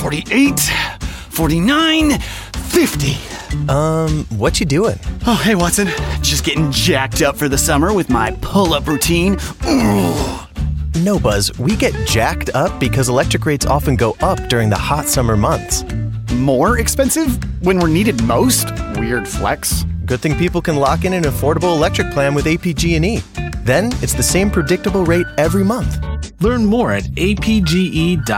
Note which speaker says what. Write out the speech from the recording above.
Speaker 1: 48, 49, 50.
Speaker 2: What you doing?
Speaker 1: Oh, hey, Watson. Just getting jacked up for the summer with my pull-up routine. Ooh.
Speaker 2: No, Buzz, we get jacked up because electric rates often go up during the hot summer months.
Speaker 1: More expensive when we're needed most? Weird flex.
Speaker 2: Good thing people can lock in an affordable electric plan with APG&E. Then it's the same predictable rate every month.
Speaker 3: Learn more at apge.com.